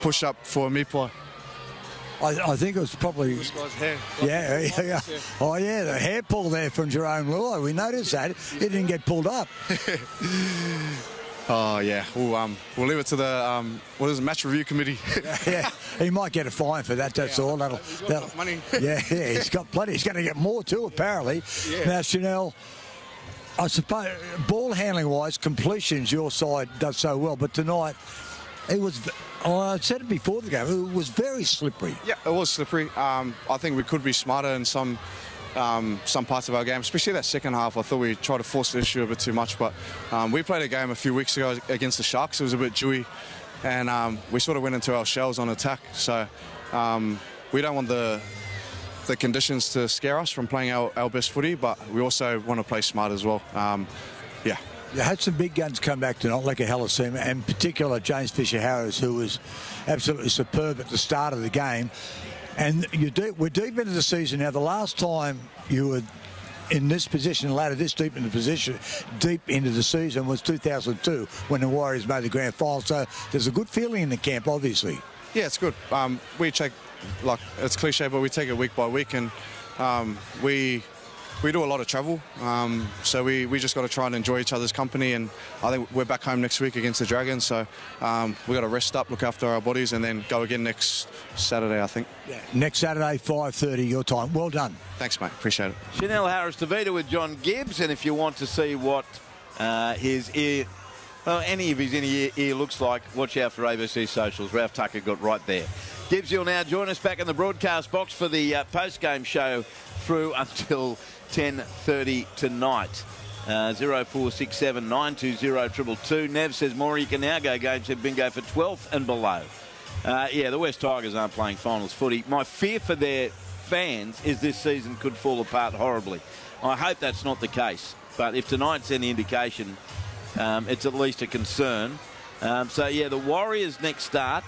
push-up for a meat pie. I think it was probably... This guy's hair. Yeah. Oh, yeah, the hair pull there from Jerome Luai. We noticed that. It didn't get pulled up. Oh, yeah. We'll leave it to the, match review committee. Yeah, he might get a fine for that, that's all. He's got money. Yeah, he's got plenty. He's going to get more too, apparently. Yeah. Now, Chanel, I suppose, ball handling-wise, completions, your side does so well, but tonight, it was... I said it before the game, it was very slippery. Yeah, it was slippery. I think we could be smarter in some parts of our game, especially that second half. I thought we tried to force the issue a bit too much, but we played a game a few weeks ago against the Sharks. It was a bit dewy, and we sort of went into our shells on attack. So we don't want the conditions to scare us from playing our best footy, but we also want to play smart as well. Yeah. You had some big guns come back tonight, like a Halasima, and in particular James Fisher-Harris, who was absolutely superb at the start of the game. And we're deep into the season now. The last time you were in this position, ladder this deep into the season was 2002 when the Warriors made the grand final. So there's a good feeling in the camp, obviously. Yeah, it's good. We take, like, it's cliche, but we take it week by week, and we do a lot of travel, so we just got to try and enjoy each other's company. And I think we're back home next week against the Dragons, so we got to rest up, look after our bodies, and then go again next Saturday, I think. Yeah. Next Saturday, 5:30 your time. Well done. Thanks, mate. Appreciate it. Chanel Harris-Tavita with John Gibbs, and if you want to see what his ear, well, any of his inner ear looks like, watch out for ABC Socials. Ralph Tucker got right there. Gibbs, you'll now join us back in the broadcast box for the post-game show through until 10:30 tonight. 0467 920 222. Nev says, more you can now go games have bingo for 12th and below. Yeah, the West Tigers aren't playing finals footy. My fear for their fans is this season could fall apart horribly. I hope that's not the case, but if tonight's any indication, it's at least a concern. So, yeah, the Warriors next start,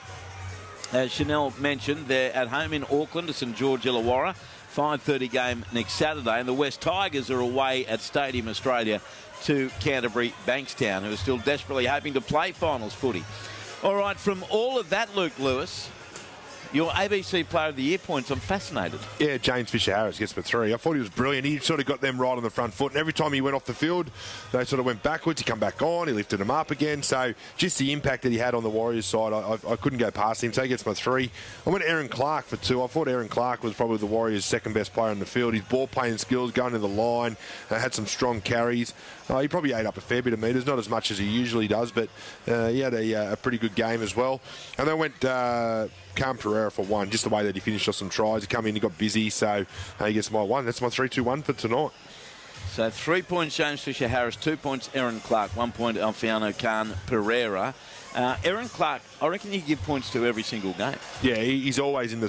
as Chanel mentioned, they're at home in Auckland to St George Illawarra. 5:30 game next Saturday, and the West Tigers are away at Stadium Australia to Canterbury Bankstown, who are still desperately hoping to play finals footy. All right, from all of that, Luke Lewis, your ABC Player of the Year points, I'm fascinated. Yeah, James Fisher-Harris gets me 3. I thought he was brilliant. He sort of got them right on the front foot, and every time he went off the field, they sort of went backwards. He come back on, he lifted them up again. So just the impact that he had on the Warriors side, I couldn't go past him, so he gets my 3. I went Aaron Clark for 2. I thought Aaron Clark was probably the Warriors' second best player on the field. His ball playing skills, going to the line, had some strong carries. He probably ate up a fair bit of metres, not as much as he usually does, but he had a pretty good game as well. And then went Cam Pereira for 1, just the way that he finished off some tries. He come in, he got busy, so he gets my 1. That's my 3-2-1 for tonight. So 3 points James Fisher-Harris, 2 points Aaron Clark, 1 point Alfiano Khan Pereira. Aaron Clark, I reckon you give points to every single game. Yeah, he's always in the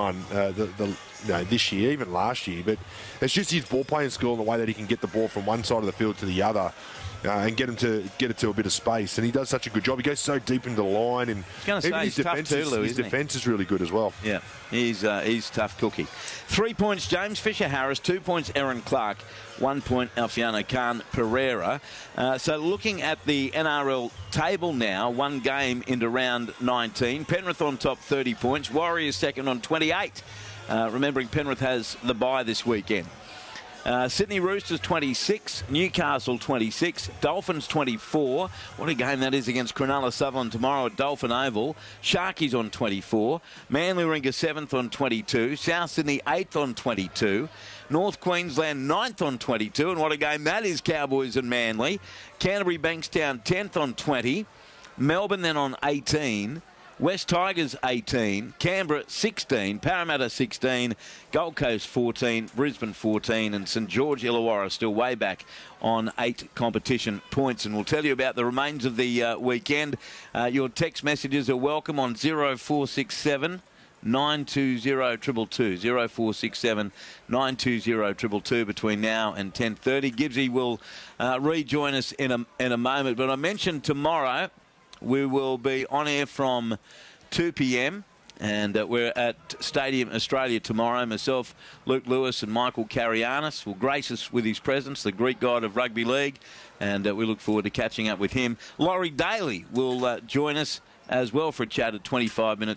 3-2-1 this year, even last year. But it's just his ball playing skill and the way that he can get the ball from one side of the field to the other. And get it to a bit of space, and he does such a good job. He goes so deep into the line, and his defence is really good as well. Yeah, he's tough cookie. 3 points James Fisher-Harris, 2 points Aaron Clark, 1 point Alfiano Khan Pereira. So looking at the NRL table now, 1 game into round 19. Penrith on top, 30 points. Warriors second on 28. Remembering Penrith has the bye this weekend. Sydney Roosters 26, Newcastle 26, Dolphins 24. What a game that is against Cronulla Sutherland tomorrow at Dolphin Oval. Sharkies on 24, Manly Warringah 7th on 22, South Sydney 8th on 22, North Queensland 9th on 22, and what a game that is, Cowboys and Manly. Canterbury Bankstown 10th on 20, Melbourne then on 18, West Tigers 18, Canberra 16, Parramatta 16, Gold Coast 14, Brisbane 14, and St George Illawarra still way back on 8 competition points. And we'll tell you about the remains of the weekend. Your text messages are welcome on 0467 920 222, 0467 920 222 between now and 10:30. Gibbsy will rejoin us in a moment, but I mentioned tomorrow we will be on air from 2 p.m. and we're at Stadium Australia tomorrow. Myself, Luke Lewis and Michael Karianis will grace us with his presence, the Greek god of rugby league, and we look forward to catching up with him. Laurie Daly will join us as well for a chat at 25 minutes